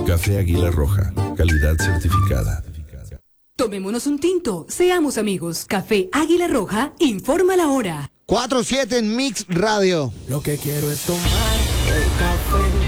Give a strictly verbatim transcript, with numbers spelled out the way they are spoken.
Café Águila Roja, calidad certificada. Tomémonos un tinto, seamos amigos. Café Águila Roja, informa la hora. cuatro siete en Mix Radio. Lo que quiero es tomar el café.